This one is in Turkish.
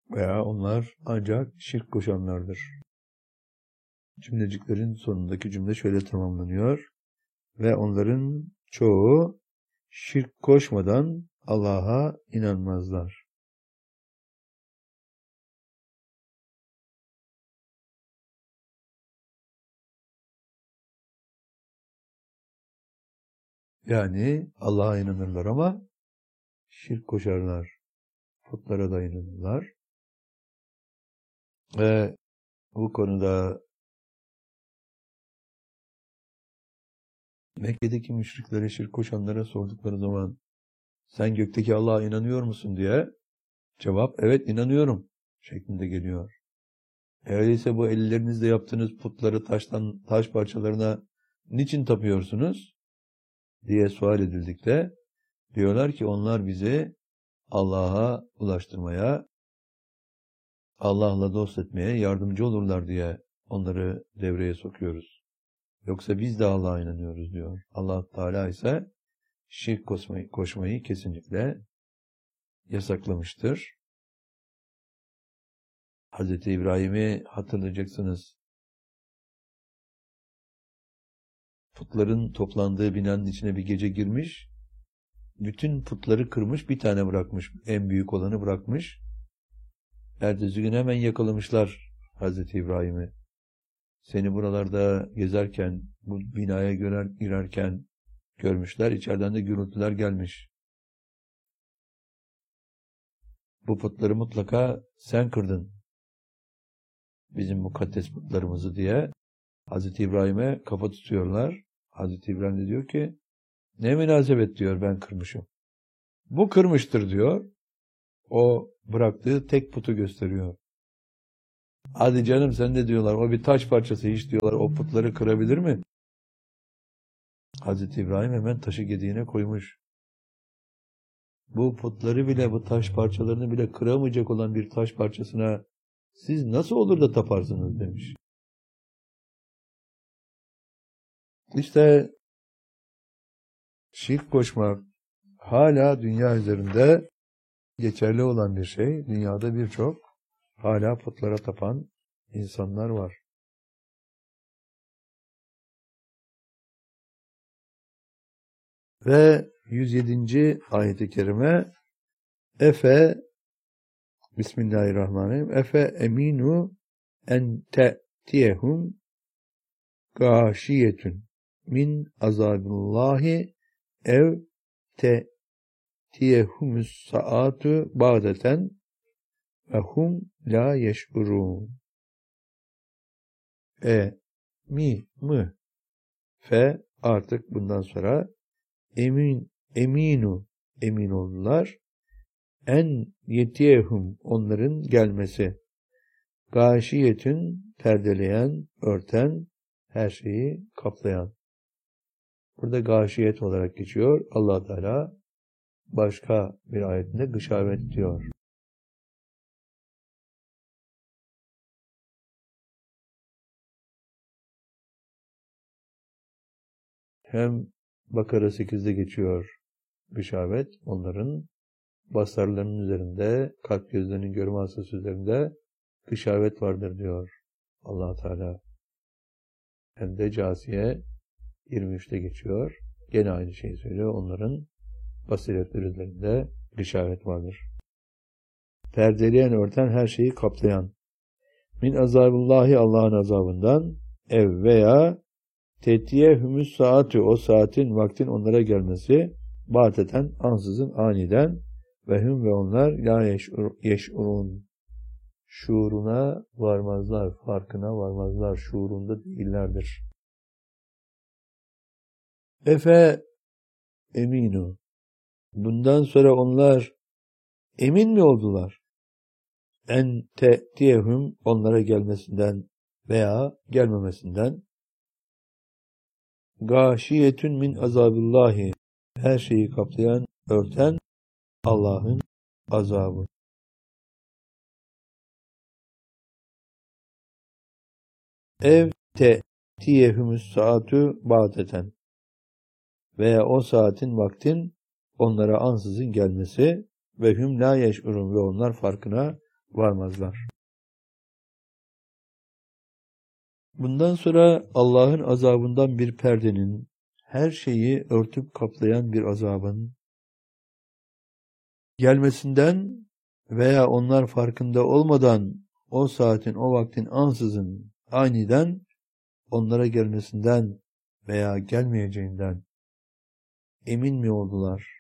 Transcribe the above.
veya onlar ancak şirk koşanlardır. Cümleciklerin sonundaki cümle şöyle tamamlanıyor. Ve onların çoğu şirk koşmadan Allah'a inanmazlar. Yani Allah'a inanırlar ama şirk koşarlar. Putlara da inanırlar. Ve bu konuda Mekke'deki müşriklere, şirk koşanlara sordukları zaman sen gökteki Allah'a inanıyor musun diye cevap evet inanıyorum şeklinde geliyor. Öyleyse bu ellerinizle yaptığınız putları taş parçalarına niçin tapıyorsunuz diye sual edildikte diyorlar ki onlar bizi Allah'a ulaştırmaya, Allah'la dost etmeye yardımcı olurlar diye onları devreye sokuyoruz. Yoksa biz de Allah'a inanıyoruz diyor. Allah Teala ise şirk koşmayı kesinlikle yasaklamıştır. Hazreti İbrahim'i hatırlayacaksınız. Putların toplandığı binanın içine bir gece girmiş, bütün putları kırmış, bir tane bırakmış, en büyük olanı bırakmış. Ertesi gün hemen yakalamışlar Hazreti İbrahim'i. Seni buralarda gezerken, bu binaya girerken görmüşler, içeriden de gürültüler gelmiş. Bu putları mutlaka sen kırdın, bizim mukaddes putlarımızı diye Hazreti İbrahim'e kafa tutuyorlar. Hazreti İbrahim de diyor ki, ne münasebet diyor, ben kırmışım. Bu kırmıştır diyor. O bıraktığı tek putu gösteriyor. Hadi canım sen de diyorlar, o bir taş parçası, hiç diyorlar o putları kırabilir mi? Hazreti İbrahim hemen taşı gediğine koymuş. Bu putları bile, bu taş parçalarını bile kıramayacak olan bir taş parçasına siz nasıl olur da taparsınız demiş. İşte şirk koşmak hala dünya üzerinde geçerli olan bir şey. Dünyada birçok hala putlara tapan insanlar var. Ve 107. ayet-i kerime Bismillahirrahmanirrahim. Efe eminu en te'tiyehum gâşiyetun min azabillahi ev te'tiyehumus saatu ba'deten ve hum la yeş'urun. Mı fe artık bundan sonra emin oldular. En yetiyehum onların gelmesi. Gâşiyetün perdeleyen, örten, her şeyi kaplayan. Burada gâşiyet olarak geçiyor. Allah Teala başka bir ayetinde gışavet diyor. Hem Bakara 8'de geçiyor gışavet, onların basarlarının üzerinde, kalp gözlerinin görme hasası üzerinde gışavet vardır diyor Allah Teala. Hem de Câsiye 23'te geçiyor. Gene aynı şeyi söylüyor. Onların basiretleri üzerinde gışavet vardır. Perdeleyen, örten, her şeyi kaplayan. Min azabillahi Allah'ın azabından ev veya tetiyehümüs saati o saatin vaktin onlara gelmesi bateten ansızın aniden ve hüm ve onlar la yeş'urun şuuruna varmazlar, farkına varmazlar, şuurunda değillerdir. Efe eminu. Bundan sonra onlar emin mi oldular? En te'tiyehum onlara gelmesinden veya gelmemesinden. Gâşiyetün min azabillahi her şeyi kaplayan, örten Allah'ın azabı. Ev te'tiyehumüs saatü ba'deten veya o saatin vaktin onlara ansızın gelmesi ve hüm la yeş'urun ve onlar farkına varmazlar. Bundan sonra Allah'ın azabından bir perdenin, her şeyi örtüp kaplayan bir azabın gelmesinden veya onlar farkında olmadan o saatin, o vaktin ansızın, aniden onlara gelmesinden veya gelmeyeceğinden emin mi oldular?